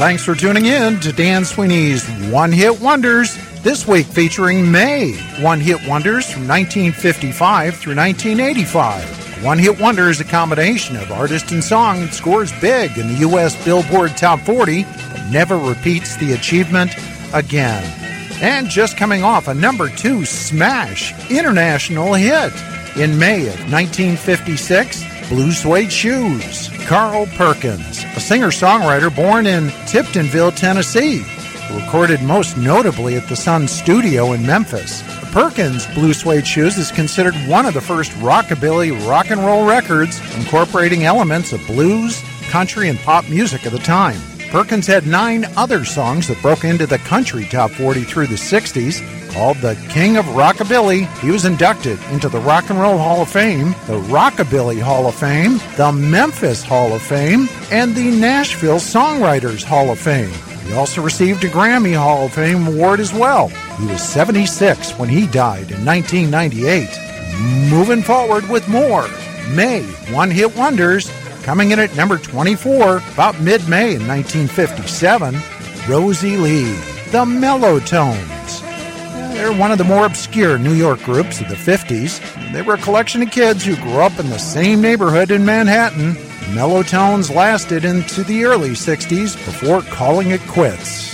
Thanks for tuning in to Dan Sweeney's One Hit Wonders, this week featuring May, One Hit Wonders from 1955 through 1985. One Hit Wonder is a combination of artist and song that scores big in the U.S. Billboard Top 40, but never repeats the achievement again. And just coming off a number 2 smash international hit in May of 1956, Blue Suede Shoes. Carl Perkins, a singer-songwriter born in Tiptonville, Tennessee, who recorded most notably at the Sun Studio in Memphis. Perkins' Blue Suede Shoes is considered one of the first rockabilly rock and roll records incorporating elements of blues, country, and pop music of the time. Perkins had 9 other songs that broke into the country top 40 through the 60s. Called the King of Rockabilly, he was inducted into the Rock and Roll Hall of Fame, the Rockabilly Hall of Fame, the Memphis Hall of Fame, and the Nashville Songwriters Hall of Fame. He also received a Grammy Hall of Fame award as well. He was 76 when he died in 1998. Moving forward with more May One Hit Wonders, coming in at number 24, about mid-May in 1957, Rosie Lee, the Mellotones. They're one of the more obscure New York groups of the 50s. They were a collection of kids who grew up in the same neighborhood in Manhattan. Mellotones lasted into the early 60s before calling it quits.